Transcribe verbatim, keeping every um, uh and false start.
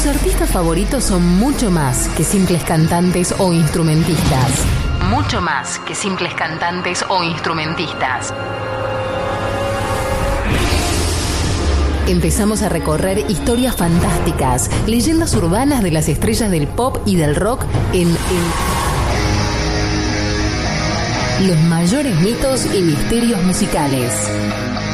artistas favoritos son mucho más que simples cantantes o instrumentistas. Mucho más que simples cantantes o instrumentistas. Empezamos a recorrer historias fantásticas, leyendas urbanas de las estrellas del pop y del rock en, en Los mayores mitos y misterios musicales.